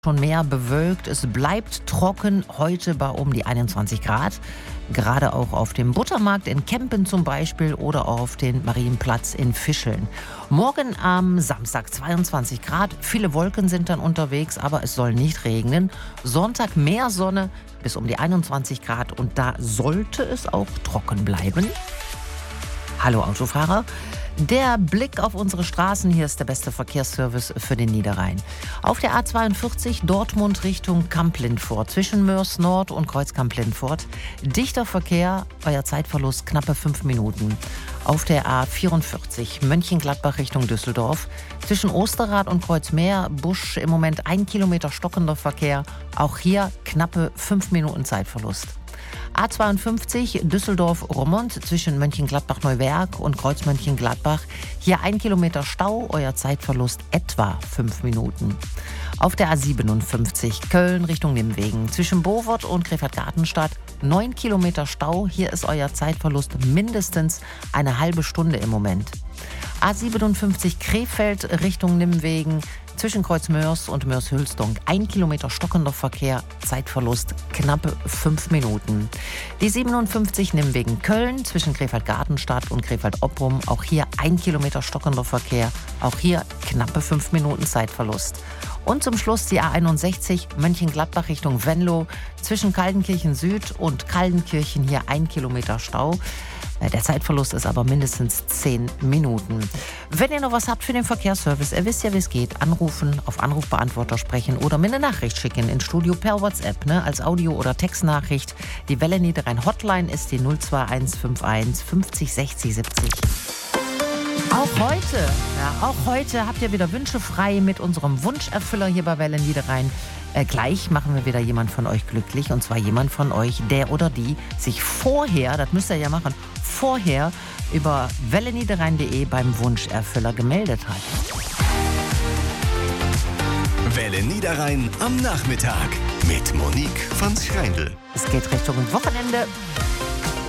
Schon mehr bewölkt. Es bleibt trocken, heute bei um die 21 Grad. Gerade auch auf dem Buttermarkt in Kempen zum Beispiel oder auf den Marienplatz in Fischeln. Morgen am Samstag 22 Grad. Viele Wolken sind dann unterwegs, aber es soll nicht regnen. Sonntag mehr Sonne bis um die 21 Grad und da sollte es auch trocken bleiben. Hallo Autofahrer. Der Blick auf unsere Straßen, hier ist der beste Verkehrsservice für den Niederrhein. Auf der A42 Dortmund Richtung Kamp-Lindfort, zwischen Moers Nord und Kreuz Kamp-Lindfort. Dichter Verkehr, euer Zeitverlust knappe 5 Minuten. Auf der A44 Mönchengladbach Richtung Düsseldorf, zwischen Osterrad und Kreuzmeer, Busch im Moment 1 Kilometer stockender Verkehr. Auch hier knappe 5 Minuten Zeitverlust. A52 Düsseldorf-Roermond zwischen Mönchengladbach-Neuwerk und Kreuz Mönchengladbach. Hier 1 Kilometer Stau, euer Zeitverlust etwa 5 Minuten. Auf der A57 Köln Richtung Nimwegen zwischen Bovert und Krefeld-Gartenstadt 9 Kilometer Stau. Hier ist euer Zeitverlust mindestens eine halbe Stunde im Moment. A57 Krefeld Richtung Nimwegen zwischen Kreuzmörs und Mörs-Hülsdonk 1 Kilometer stockender Verkehr, Zeitverlust knappe 5 Minuten. Die 57 Nimwegen-Köln zwischen Krefeld-Gartenstadt und Krefeld-Opprum, auch hier 1 Kilometer stockender Verkehr, auch hier knappe 5 Minuten Zeitverlust. Und zum Schluss die A61 Mönchengladbach Richtung Venlo zwischen Kaldenkirchen Süd und Kaldenkirchen, hier 1 Kilometer Stau. Der Zeitverlust ist aber mindestens 10 Minuten. Wenn ihr noch was habt für den Verkehrsservice, ihr wisst ja, wie es geht, anrufen, auf Anrufbeantworter sprechen oder mir eine Nachricht schicken ins Studio per WhatsApp, als Audio- oder Textnachricht. Die Welle Niederrhein Hotline ist die 02151 50 60 70. Auch heute habt ihr wieder Wünsche frei mit unserem Wunscherfüller hier bei Welle Niederrhein. Gleich machen wir wieder jemand von euch glücklich, und zwar jemand von euch, der oder die sich vorher, das müsst ihr ja machen, vorher über welleniederrhein.de beim Wunscherfüller gemeldet hat. Welle Niederrhein am Nachmittag mit Monique van Schreindl. Es geht Richtung Wochenende.